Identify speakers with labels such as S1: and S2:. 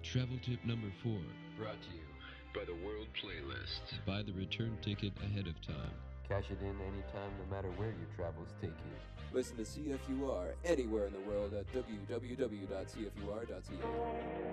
S1: Travel tip number 4.
S2: Brought to you by the World Playlist.
S1: Buy the return ticket ahead of time.
S2: Cash it in anytime, no matter where your travels take you.
S3: Listen to CFUR anywhere in the world at www.cfur.ca.